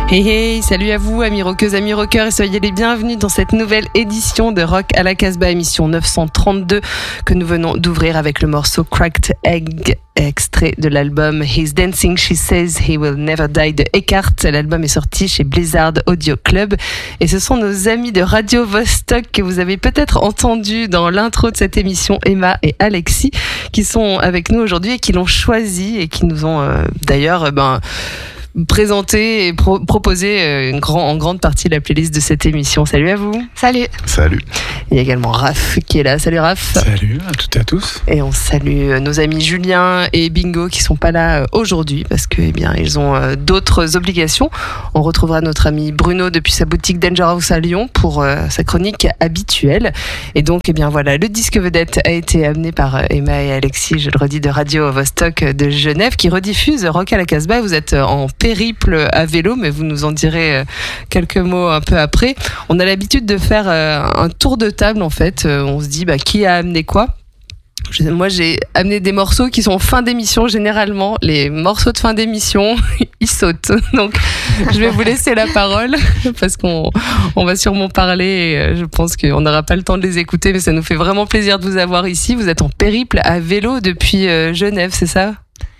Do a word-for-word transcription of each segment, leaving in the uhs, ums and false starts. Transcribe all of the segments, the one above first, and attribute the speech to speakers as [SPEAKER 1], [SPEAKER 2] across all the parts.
[SPEAKER 1] Hey hey, salut à vous amis rockeuses, amis rockeurs et soyez les bienvenus dans cette nouvelle édition de Rock à la Casbah, émission neuf cent trente-deux que nous venons d'ouvrir avec le morceau Cracked Egg, extrait de l'album He's Dancing, She Says He Will Never Die de Eckhart. L'album est sorti chez Blizzard Audio Club et ce sont nos amis de Radio Vostok que vous avez peut-être entendu dans l'intro de cette émission, Emma et Alexis, qui sont avec nous aujourd'hui et qui l'ont choisi et qui nous ont euh, d'ailleurs ben présenter et pro- proposer une grand, en grande partie la playlist de cette émission. Salut à vous.
[SPEAKER 2] Salut.
[SPEAKER 3] Salut.
[SPEAKER 1] Il y a également Raph qui est là. Salut Raph.
[SPEAKER 4] Salut à toutes et à tous.
[SPEAKER 1] Et on salue nos amis Julien et Bingo qui sont pas là aujourd'hui parce que eh bien ils ont euh, d'autres obligations. On retrouvera notre ami Bruno depuis sa boutique Danger House à Lyon pour euh, sa chronique habituelle. Et donc eh bien voilà, le disque vedette a été amené par Emma et Alexis, je le redis, de Radio Vostok de Genève qui rediffuse Rock à la Casbah. Vous êtes en périple à vélo, mais vous nous en direz quelques mots un peu après. On a l'habitude de faire un tour de table en fait. On se dit bah, qui a amené quoi. Moi j'ai amené des morceaux qui sont fin d'émission. Généralement les morceaux de fin d'émission ils sautent, donc je vais vous laisser la parole parce qu'on on va sûrement parler et je pense qu'on n'aura pas le temps de les écouter, mais ça nous fait vraiment plaisir de vous avoir ici. Vous êtes en périple à vélo depuis Genève, c'est ça?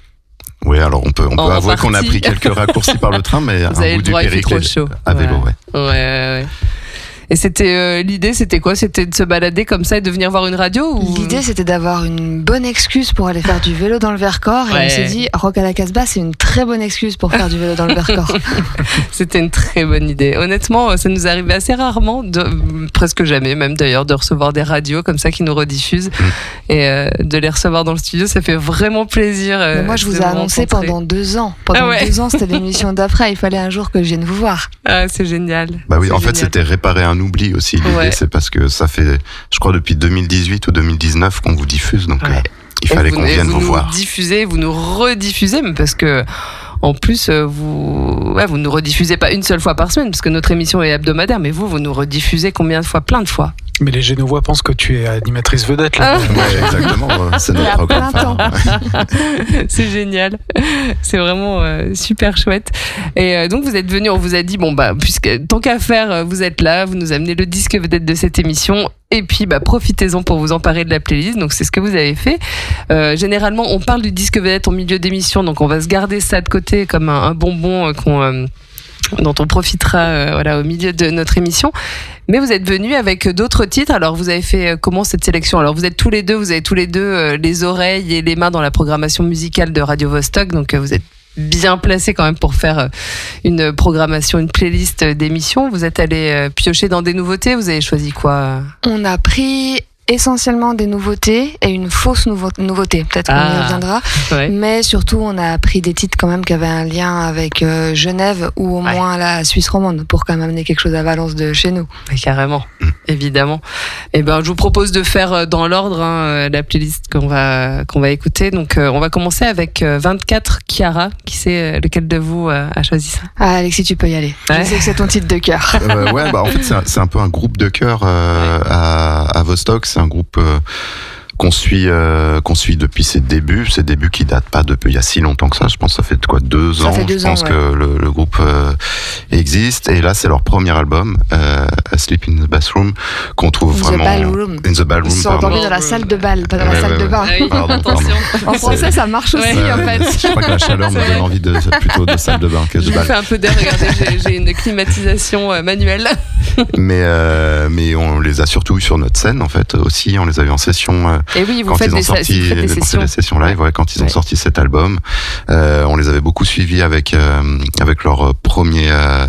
[SPEAKER 3] Oui, alors on peut, on peut
[SPEAKER 1] en
[SPEAKER 3] avouer
[SPEAKER 1] partie.
[SPEAKER 3] qu'on a pris quelques raccourcis par le train, mais
[SPEAKER 1] vous
[SPEAKER 3] un
[SPEAKER 1] avez
[SPEAKER 3] bout
[SPEAKER 1] le
[SPEAKER 3] du
[SPEAKER 1] droit, il fait
[SPEAKER 3] périple
[SPEAKER 1] trop chaud.
[SPEAKER 3] à vélo, ouais.
[SPEAKER 1] Ouais, ouais, ouais. Et c'était euh, l'idée, c'était quoi? C'était de se balader comme ça et de venir voir une radio ou...
[SPEAKER 2] L'idée, c'était d'avoir une bonne excuse pour aller faire du vélo dans le Vercors.
[SPEAKER 1] Ouais.
[SPEAKER 2] Et on s'est dit, Rock à la Casbah, c'est une très bonne excuse pour faire du vélo dans le Vercors.
[SPEAKER 1] C'était une très bonne idée. Honnêtement, ça nous arrivait assez rarement, de, presque jamais même d'ailleurs, de recevoir des radios comme ça qui nous rediffusent. Mmh. Et euh, de les recevoir dans le studio, ça fait vraiment plaisir. Euh,
[SPEAKER 2] Mais moi, je vous ai annoncé
[SPEAKER 1] rencontrer.
[SPEAKER 2] pendant deux ans. Pendant
[SPEAKER 1] ah ouais.
[SPEAKER 2] deux ans, c'était l'émission d'après. Il fallait un jour que je vienne vous voir.
[SPEAKER 1] Ah, c'est génial.
[SPEAKER 3] Bah oui,
[SPEAKER 1] c'est
[SPEAKER 3] en
[SPEAKER 1] génial.
[SPEAKER 3] fait, c'était réparer un oubli aussi. L'idée,
[SPEAKER 1] Ouais.
[SPEAKER 3] c'est parce que ça fait, je crois, depuis deux mille dix-huit ou deux mille dix-neuf qu'on vous diffuse, donc
[SPEAKER 1] Ouais.
[SPEAKER 3] euh, il
[SPEAKER 1] Et
[SPEAKER 3] fallait
[SPEAKER 1] vous,
[SPEAKER 3] qu'on vienne
[SPEAKER 1] vous,
[SPEAKER 3] vous
[SPEAKER 1] nous
[SPEAKER 3] voir.
[SPEAKER 1] diffusez, vous nous rediffusez, mais parce que en plus vous, ouais, vous nous rediffusez pas une seule fois par semaine, parce que notre émission est hebdomadaire, mais vous, vous nous rediffusez combien de fois? Plein de fois.
[SPEAKER 4] Mais les Genevois pensent que tu es animatrice vedette là.
[SPEAKER 1] Ah.
[SPEAKER 3] Ouais, exactement. euh, C'est notre
[SPEAKER 2] à
[SPEAKER 3] programme
[SPEAKER 2] plein
[SPEAKER 3] phare. Ouais.
[SPEAKER 1] C'est génial, c'est vraiment euh, super chouette. Et euh, donc vous êtes venus, on vous a dit bon bah puisque tant qu'à faire, vous êtes là, vous nous amenez le disque vedette de cette émission. Et puis bah profitez-en pour vous emparer de la playlist. Donc c'est ce que vous avez fait. Euh, généralement on parle du disque vedette en milieu d'émission, donc on va se garder ça de côté comme un, un bonbon euh, qu'on euh, dont on profitera euh, voilà, au milieu de notre émission. Mais vous êtes venus avec d'autres titres. Alors vous avez fait euh, comment cette sélection? Alors vous êtes tous les deux, vous avez tous les deux euh, les oreilles et les mains dans la programmation musicale de Radio Vostok, donc euh, vous êtes bien placés quand même pour faire euh, une programmation, une playlist d'émissions. Vous êtes allés euh, piocher dans des nouveautés. Vous avez choisi quoi?
[SPEAKER 2] On a pris essentiellement des nouveautés et une fausse nouveau- nouveauté. Peut-être qu'on
[SPEAKER 1] Ah.
[SPEAKER 2] y reviendra.
[SPEAKER 1] Ouais.
[SPEAKER 2] Mais surtout, on a pris des titres quand même qui avaient un lien avec euh, Genève ou au
[SPEAKER 1] Ouais.
[SPEAKER 2] moins la Suisse romande pour quand même amener quelque chose à Valence de chez nous.
[SPEAKER 1] Mais carrément, évidemment. Et ben, je vous propose de faire euh, dans l'ordre hein, la playlist qu'on va qu'on va écouter. Donc, euh, on va commencer avec euh, vingt-quatre Chiara. Qui sait euh, lequel de vous euh, a choisi ça?
[SPEAKER 2] Ah, Alexis, tu peux y aller.
[SPEAKER 1] Ouais.
[SPEAKER 2] Je sais que c'est ton titre de cœur.
[SPEAKER 3] Euh, ouais, bah en fait c'est un, c'est un peu un groupe de chœur euh, à, à Vostok. C'est un groupe euh, qu'on suit, euh, qu'on suit depuis ses débuts. Ses débuts qui datent pas depuis il y a si longtemps que ça. Je pense que ça fait quoi deux
[SPEAKER 2] Ça
[SPEAKER 3] ans.
[SPEAKER 2] fait deux
[SPEAKER 3] je pense
[SPEAKER 2] ans, ouais.
[SPEAKER 3] que le, le groupe euh, existe. Et là c'est leur premier album, euh, Asleep in the Bathroom, qu'on trouve
[SPEAKER 2] In the
[SPEAKER 3] vraiment
[SPEAKER 2] Ballroom.
[SPEAKER 3] in the Ballroom.
[SPEAKER 2] Ils sont
[SPEAKER 3] pardon.
[SPEAKER 2] endormis dans la salle de bal, pas dans la
[SPEAKER 3] Ouais,
[SPEAKER 2] salle
[SPEAKER 3] ouais,
[SPEAKER 2] de
[SPEAKER 3] ouais.
[SPEAKER 2] bain.
[SPEAKER 1] Ah oui,
[SPEAKER 3] Pardon, pardon.
[SPEAKER 1] attention.
[SPEAKER 2] En français, ça marche aussi,
[SPEAKER 1] Ouais.
[SPEAKER 2] en fait.
[SPEAKER 3] Je crois que la chaleur me
[SPEAKER 1] C'est
[SPEAKER 3] donne
[SPEAKER 1] vrai.
[SPEAKER 3] envie de plutôt de salle de bain que
[SPEAKER 1] Je
[SPEAKER 3] de
[SPEAKER 1] vous
[SPEAKER 3] bal.
[SPEAKER 1] fais un peu d'air. Regardez, j'ai, j'ai une climatisation euh, manuelle.
[SPEAKER 3] Mais euh, mais on les a surtout eu sur notre scène en fait aussi. On les a eu en session. Euh,
[SPEAKER 1] Et oui, vous
[SPEAKER 3] quand
[SPEAKER 1] faites
[SPEAKER 3] ils ont
[SPEAKER 1] des,
[SPEAKER 3] sorti
[SPEAKER 1] vous faites des
[SPEAKER 3] on fait
[SPEAKER 1] sessions.
[SPEAKER 3] des sessions live, ouais, quand ils ont
[SPEAKER 1] Ouais.
[SPEAKER 3] sorti cet album, euh, on les avait beaucoup suivis avec euh, avec leur premier euh,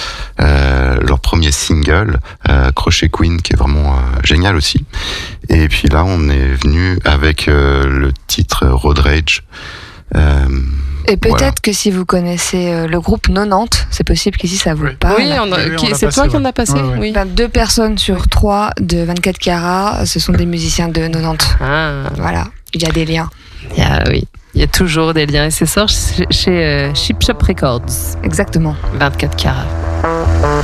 [SPEAKER 3] euh, leur premier single, euh, Crochet Queen, qui est vraiment euh, génial aussi. Et puis là, on est venu avec euh, le titre Road Rage. Euh,
[SPEAKER 2] Et peut-être
[SPEAKER 3] Voilà.
[SPEAKER 2] que si vous connaissez euh, le groupe quatre-vingt-dix, c'est possible qu'ici ça vous
[SPEAKER 4] Oui.
[SPEAKER 2] parle.
[SPEAKER 1] Oui, on a-
[SPEAKER 4] Oui, oui,
[SPEAKER 1] qui-
[SPEAKER 4] on l'a
[SPEAKER 1] c'est
[SPEAKER 4] passé,
[SPEAKER 1] toi qui en
[SPEAKER 4] ouais.
[SPEAKER 1] as passé,
[SPEAKER 4] Ouais, ouais.
[SPEAKER 1] oui.
[SPEAKER 2] Ben, deux personnes sur trois de vingt-quatre carats, ce sont des musiciens de quatre-vingt-dix.
[SPEAKER 1] Ah,
[SPEAKER 2] Voilà, il y a des liens.
[SPEAKER 1] il y a, oui, il y a toujours des liens et c'est sort chez, chez euh, Chip Shop Records,
[SPEAKER 2] Exactement.
[SPEAKER 1] vingt-quatre carats.